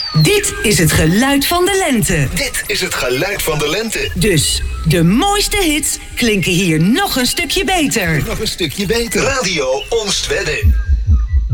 Dit is het geluid van de lente. Dit is het geluid van de lente. Dus de mooiste hits klinken hier nog een stukje beter. Nog een stukje beter. Radio Oostwedde.